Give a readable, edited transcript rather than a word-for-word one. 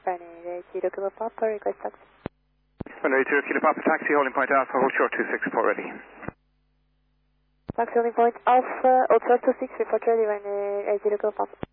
Runway 80 Kilo Papa, request taxi. Runway 80 Kilo Papa, taxi, holding point Alpha, hold short 264 ready. Taxi holding point Alpha, hold short 26, report ready, runway 80 Kilo Papa.